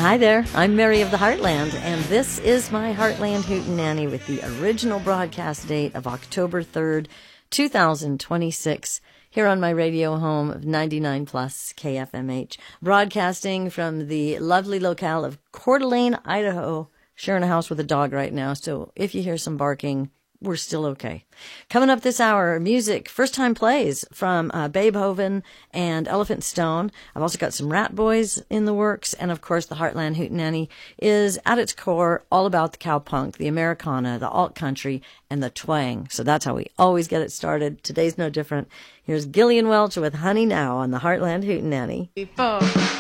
Hi there, I'm Mary of the Heartland, and this is my Heartland Hootenanny with the original broadcast date of October 3rd, 2026, here on my radio home of 99 plus KFMH, broadcasting from the lovely locale of Coeur d'Alene, Idaho. Sharing a house with a dog right now, so if you hear some barking, we're still okay. Coming up this hour, music, first-time plays from Beethoven and Elephant Stone. I've also got some Rat Boys in the works, and of course the Heartland Hootenanny is at its core all about the cowpunk, the Americana, the alt country, and the twang. So that's how we always get it started. Today's no different. Here's Gillian Welch with Honey Now on the Heartland Hootenanny.